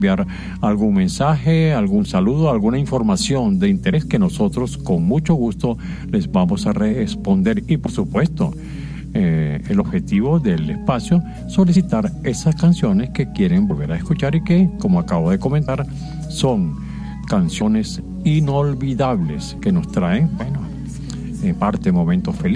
enviar algún mensaje, algún saludo, alguna información de interés que nosotros con mucho gusto les vamos a responder. Y por supuesto, el objetivo del espacio, solicitar esas canciones que quieren volver a escuchar y que, como acabo de comentar, son canciones inolvidables que nos traen, bueno, en parte momentos felices.